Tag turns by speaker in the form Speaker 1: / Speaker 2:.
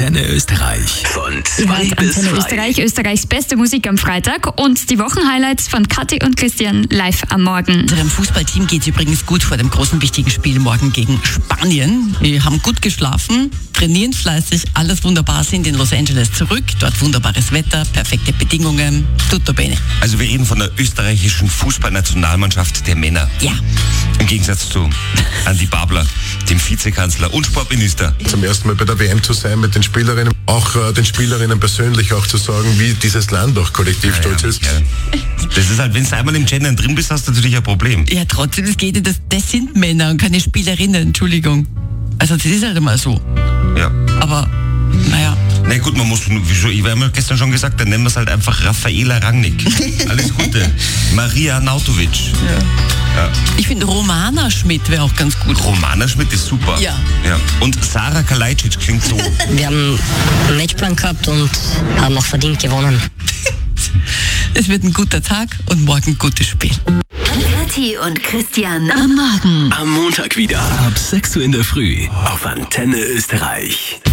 Speaker 1: Antenne Österreich. Von 2 bis
Speaker 2: Antenne
Speaker 1: 3.
Speaker 2: Österreich, Österreichs beste Musik am Freitag und die Wochenhighlights von Kathi und Christian live am Morgen.
Speaker 3: Unserem Fußballteam geht es übrigens gut vor dem großen wichtigen Spiel morgen gegen Spanien. Wir haben gut geschlafen, trainieren fleißig, alles wunderbar, sind in Los Angeles zurück. Dort wunderbares Wetter, perfekte Bedingungen, tutto bene.
Speaker 4: Also wir reden von der österreichischen Fußballnationalmannschaft der Männer.
Speaker 3: Ja.
Speaker 4: Im Gegensatz zu Andi Babler, dem Vizekanzler und Sportminister.
Speaker 5: Zum ersten Mal bei der WM zu sein mit den Spielerinnen, auch den Spielerinnen persönlich auch zu sagen, wie dieses Land auch kollektiv stolz ist.
Speaker 4: Ja. Das ist halt, wenn du einmal im Gendern drin bist, hast du natürlich ein Problem.
Speaker 3: Ja, trotzdem, das sind Männer und keine Spielerinnen, Entschuldigung. Also das ist halt immer so.
Speaker 4: Ja.
Speaker 3: Aber, naja.
Speaker 4: Na gut, man muss, ich habe ja gestern schon gesagt, dann nennen wir es halt einfach Raffaela Rangnick. Alles Gute. Maria Nautovic. Ja.
Speaker 3: Ich finde Romana Schmidt wäre auch ganz gut.
Speaker 4: Romana Schmidt ist super.
Speaker 3: Ja.
Speaker 4: Und Sarah Kalajdzic klingt so.
Speaker 6: Wir haben einen Matchplan gehabt und haben auch verdient gewonnen.
Speaker 3: Es wird ein guter Tag und morgen ein gutes Spiel.
Speaker 7: Kathi und Christian am Morgen.
Speaker 1: Am Montag wieder ab 6 Uhr in der Früh auf Antenne Österreich.